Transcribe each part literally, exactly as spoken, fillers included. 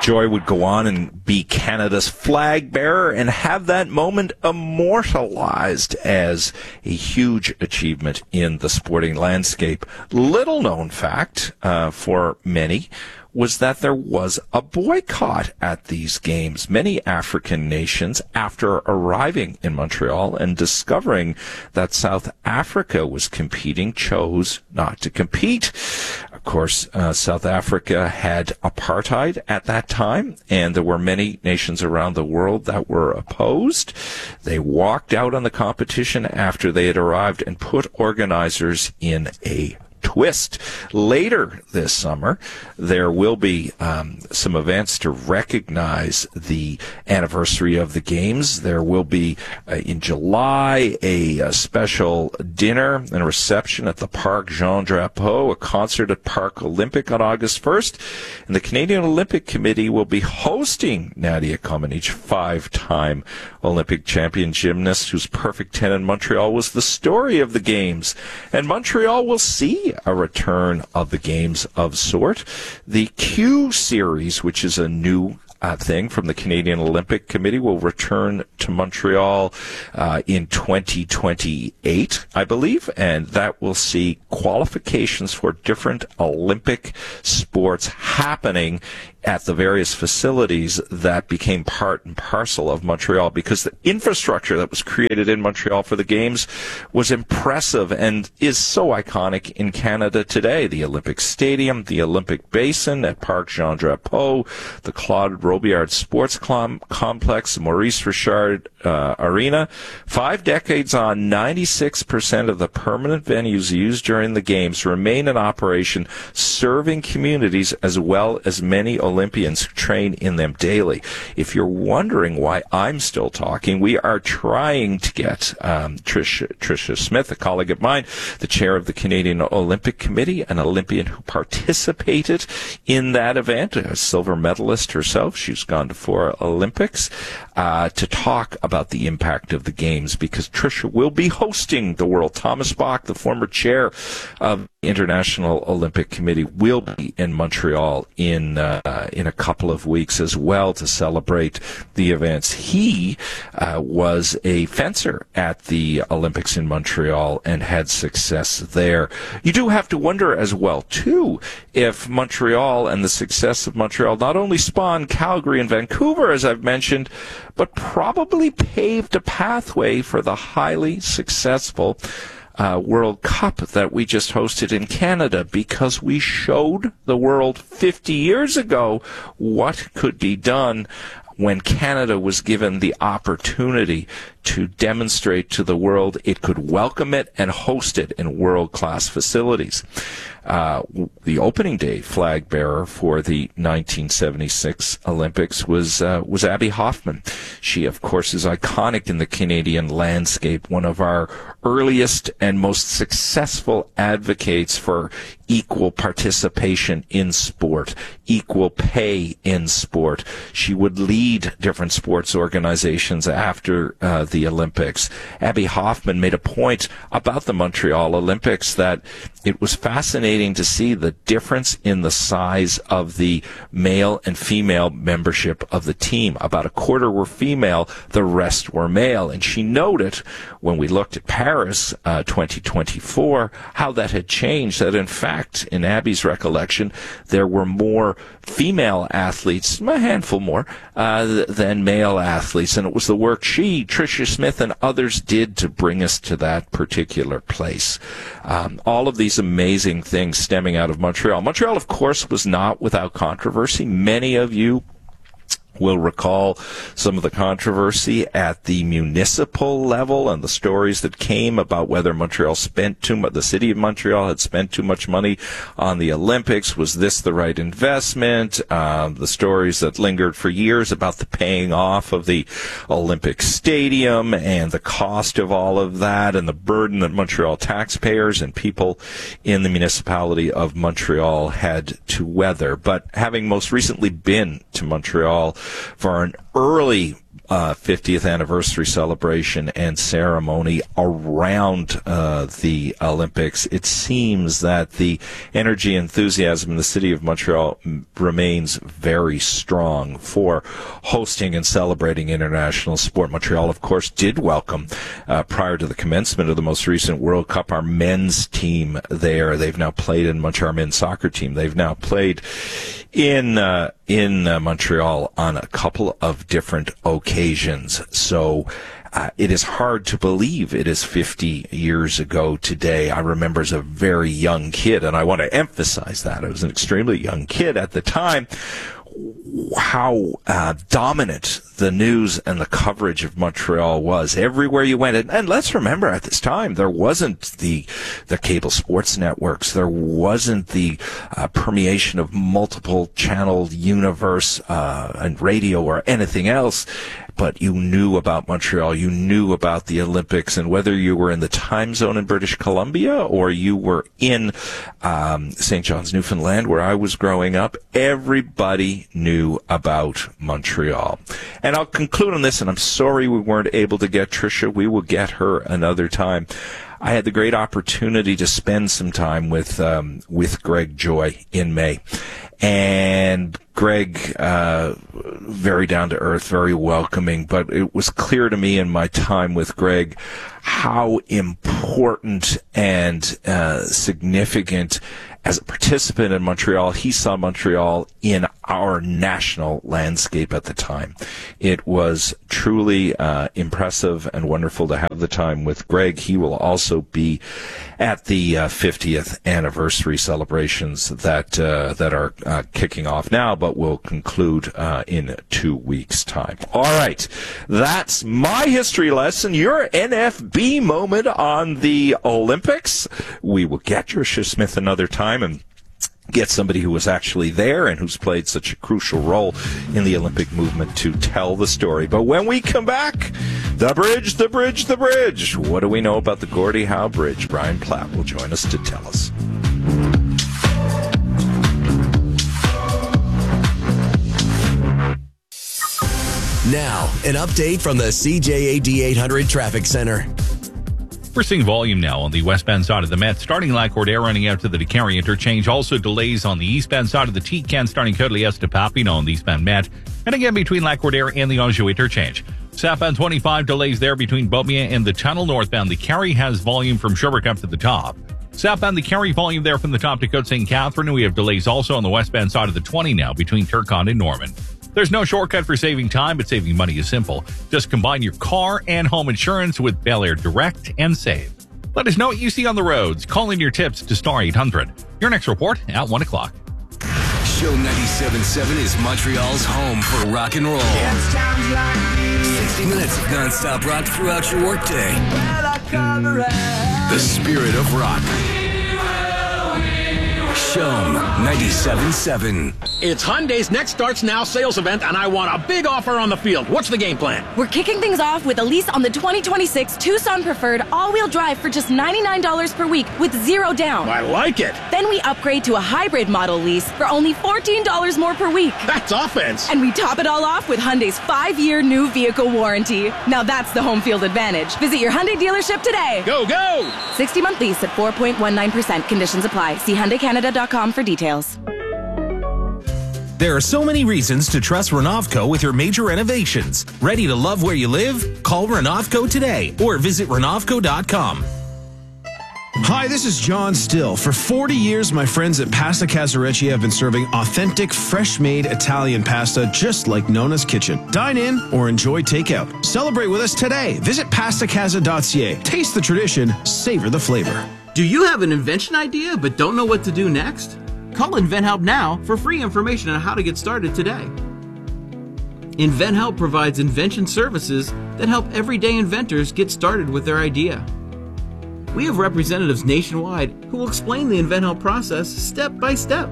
Joy would go on and be Canada's flag bearer and have that moment immortalized as a huge achievement in the sporting landscape. Little known fact uh, for many was that there was a boycott at these games. Many African nations, after arriving in Montreal and discovering that South Africa was competing, chose not to compete. Of course, uh, South Africa had apartheid at that time, and there were many nations around the world that were opposed. They walked out on the competition after they had arrived and put organizers in a twist. Later this summer, there will be um, some events to recognize the anniversary of the games. There will be, uh, in July, a, a special dinner and a reception at the Parc Jean Drapeau, a concert at Parc Olympic on August first, and the Canadian Olympic Committee will be hosting Nadia Comaneci, five-time Olympic champion gymnast whose perfect ten in Montreal was the story of the games. And Montreal will see a return of the games of sort. The Q Series, which is a new uh, thing from the Canadian Olympic Committee, will return to Montreal uh, in twenty twenty-eight, I believe, and that will see qualifications for different Olympic sports happening at the various facilities that became part and parcel of Montreal, because the infrastructure that was created in Montreal for the games was impressive and is so iconic in Canada today. The Olympic Stadium, the Olympic Basin at Parc Jean Drapeau, the Claude Robillard Sports Com- Complex, Maurice Richard uh, Arena. Five decades on, ninety-six percent of the permanent venues used during the games remain in operation, serving communities as well as many Olympians who train in them daily. If you're wondering why I'm still talking, we are trying to get um, Tricia, Tricia Smith, a colleague of mine, the chair of the Canadian Olympic Committee, an Olympian who participated in that event, a silver medalist herself. She's gone to four Olympics, uh, to talk about the impact of the games, because Tricia will be hosting the World. Thomas Bach, the former chair of the International Olympic Committee, will be in Montreal in uh, in a couple of weeks as well to celebrate the events. He uh, was a fencer at the Olympics in Montreal and had success there. You do have to wonder as well, too, if Montreal and the success of Montreal not only spawned Calgary and Vancouver, as I've mentioned, but probably paved a pathway for the highly successful Uh, World Cup that we just hosted in Canada, because we showed the world fifty years ago what could be done when Canada was given the opportunity to demonstrate to the world it could welcome it and host it in world-class facilities. Uh, the opening day flag bearer for the nineteen seventy-six Olympics was uh, was Abby Hoffman. She, of course, is iconic in the Canadian landscape, one of our earliest and most successful advocates for equal participation in sport, equal pay in sport. She would lead different sports organizations after uh, the Olympics. Abby Hoffman made a point about the Montreal Olympics that it was fascinating to see the difference in the size of the male and female membership of the team. About a quarter were female, the rest were male. And she noted, when we looked at Paris uh, twenty twenty-four, how that had changed, that in fact, in Abby's recollection, there were more female athletes, a handful more, uh, than male athletes. And it was the work she, Tricia Smith, and others did to bring us to that particular place. Um, all of these amazing things stemming out of Montreal. Montreal, of course, was not without controversy. Many of you will recall some of the controversy at the municipal level and the stories that came about whether Montreal spent too much, the city of Montreal had spent too much money on the Olympics. Was this the right investment? Uh, the stories that lingered for years about the paying off of the Olympic Stadium and the cost of all of that and the burden that Montreal taxpayers and people in the municipality of Montreal had to weather. But having most recently been to Montreal for an early uh, fiftieth anniversary celebration and ceremony around uh, the Olympics. It seems that the energy and enthusiasm in the city of Montreal remains very strong for hosting and celebrating international sport. Montreal, of course, did welcome, uh, prior to the commencement of the most recent World Cup, our men's team there. They've now played in Montreal, our men's soccer team. They've now played in uh, in uh, Montreal on a couple of different occasions. So uh, it is hard to believe it is fifty years ago today. I remember as a very young kid, and I want to emphasize that I was an extremely young kid at the time, how uh, dominant the news and the coverage of Montreal was everywhere you went. And, and let's remember, at this time, there wasn't the the cable sports networks. There wasn't the uh, permeation of multiple channel universe uh, and radio or anything else. But you knew about Montreal, you knew about the Olympics, and whether you were in the time zone in British Columbia or you were in um, Saint John's, Newfoundland, where I was growing up, everybody knew about Montreal. And I'll conclude on this, and I'm sorry we weren't able to get Tricia. We will get her another time. I had the great opportunity to spend some time with um, with Greg Joy in May. And Greg, uh, very down to earth, very welcoming, but it was clear to me in my time with Greg how important and uh, significant as a participant in Montreal, he saw Montreal in our national landscape at the time. It was truly uh, impressive and wonderful to have the time with Greg. He will also be at the uh, fiftieth anniversary celebrations that uh, that are uh, kicking off now, but will conclude uh, in two weeks' time. All right, that's my history lesson. Your N F B moment on the Olympics. We will get Tricia Smith another time and get somebody who was actually there and who's played such a crucial role in the Olympic movement to tell the story. But when we come back, the bridge, the bridge, the bridge. What do we know about the Gordie Howe Bridge? Brian Platt will join us to tell us. Now, an update from the C J A D eight hundred Traffic Center. We're seeing volume now on the westbound side of the Met, starting Lacordaire running out to the DeCarry interchange. Also delays on the eastbound side of the T C A N, starting Côte-Liesse to Papineau on the eastbound Met. And again between Lacordaire and the Anjou interchange. Southbound twenty-five delays there between Beaubien and the tunnel. Northbound the Carry has volume from Sherbrooke up to the top. Southbound the Carry volume there from the top to Côte Saint Catherine. We have delays also on the westbound side of the twenty now between Turcotte and Norman. There's no shortcut for saving time, but saving money is simple. Just combine your car and home insurance with Bel Air Direct and save. Let us know what you see on the roads. Call in your tips to star eight hundred. Your next report at one o'clock. Show ninety-seven point seven is Montreal's home for rock and roll. sixty minutes of non-stop rock throughout your workday. The spirit of rock. Show ninety-seven point seven. It's Hyundai's Next Starts Now sales event, and I want a big offer on the field. What's the game plan? We're kicking things off with a lease on the twenty twenty-six Tucson Preferred all-wheel drive for just ninety-nine dollars per week with zero down. I like it. Then we upgrade to a hybrid model lease for only fourteen dollars more per week. That's offense. And we top it all off with Hyundai's five-year new vehicle warranty. Now that's the home field advantage. Visit your Hyundai dealership today. Go, go! sixty-month lease at four point one nine percent. Conditions apply. See Hyundai Canada dot com for details. There are so many reasons to trust Renovco with your major renovations. Ready to love where you live? Call Renovco today or visit Renovco dot com. Hi, this is John Still. For forty years, my friends at Pasta Casarecci have been serving authentic, fresh-made Italian pasta just like Nona's Kitchen. Dine in or enjoy takeout. Celebrate with us today. Visit pasta casa dot c a. Taste the tradition, savor the flavor. Do you have an invention idea but don't know what to do next? Call InventHelp now for free information on how to get started today. InventHelp provides invention services that help everyday inventors get started with their idea. We have representatives nationwide who will explain the InventHelp process step by step.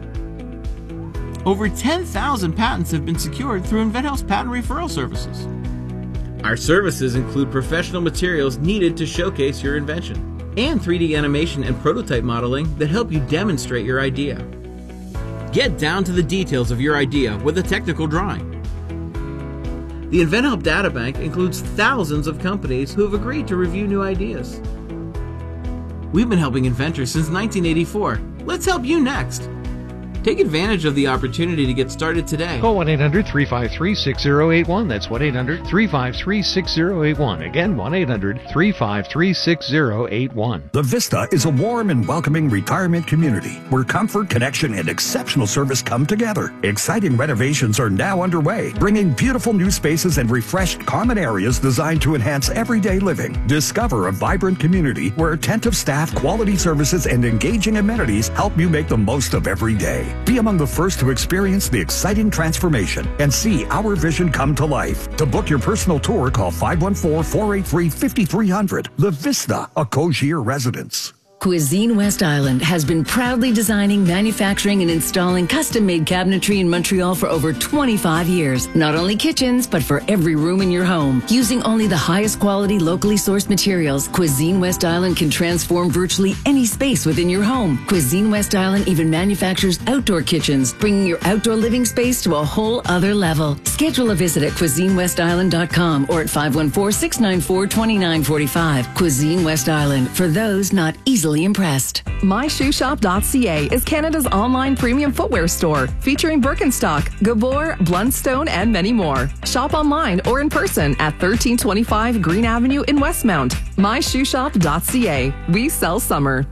Over ten thousand patents have been secured through InventHelp's patent referral services. Our services include professional materials needed to showcase your invention, and three D animation and prototype modeling that help you demonstrate your idea. Get down to the details of your idea with a technical drawing. The InventHelp Databank includes thousands of companies who have agreed to review new ideas. We've been helping inventors since nineteen eighty-four. Let's help you next. Take advantage of the opportunity to get started today. Call one eight hundred three five three six zero eight one. That's one eight hundred three five three six zero eight one. Again, one eight hundred three five three six zero eight one. The Vista is a warm and welcoming retirement community where comfort, connection, and exceptional service come together. Exciting renovations are now underway, bringing beautiful new spaces and refreshed common areas designed to enhance everyday living. Discover a vibrant community where attentive staff, quality services, and engaging amenities help you make the most of every day. Be among the first to experience the exciting transformation and see our vision come to life. To book your personal tour, call five one four, four eight three, five three zero zero. The Vista, a Cogier residence. Cuisine West Island has been proudly designing, manufacturing, and installing custom-made cabinetry in Montreal for over twenty-five years. Not only kitchens, but for every room in your home. Using only the highest quality, locally sourced materials, Cuisine West Island can transform virtually any space within your home. Cuisine West Island even manufactures outdoor kitchens, bringing your outdoor living space to a whole other level. Schedule a visit at cuisine west island dot com or at five one four, six nine four, two nine four five. Cuisine West Island, for those not easily impressed. my shoe shop dot c a is Canada's online premium footwear store, featuring Birkenstock, Gabor, Blundstone, and many more. Shop online or in person at thirteen twenty-five Green Avenue in Westmount. my shoe shop dot c a. We sell summer.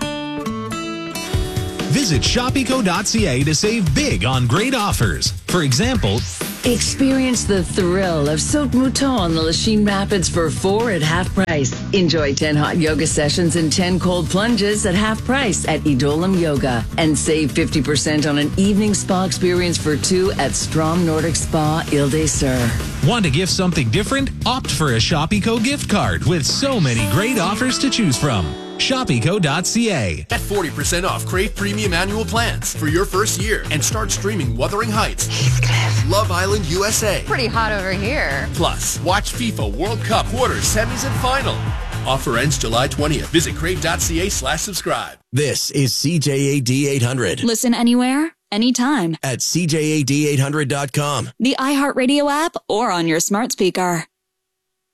Visit shop eco dot c a to save big on great offers. For example, experience the thrill of Saut Mouton on the Lachine Rapids for four at half price. Enjoy ten hot yoga sessions and ten cold plunges at half price at Idolam Yoga. And save fifty percent on an evening spa experience for two at Strom Nordic Spa Ile des Sœurs. Want to gift something different? Opt for a Shop Eco gift card with so many great offers to choose from. shop eco dot c a. Get forty percent off Crave Premium annual plans for your first year and start streaming Wuthering Heights, Heathcliff, Love Island U S A. Pretty hot over here. Plus, watch FIFA World Cup quarters, semis, and final. Offer ends July twentieth. Visit crave dot c a slash subscribe. This is C J A D eight hundred. Listen anywhere, anytime. At C J A D eight hundred dot com. The iHeartRadio app or on your smart speaker.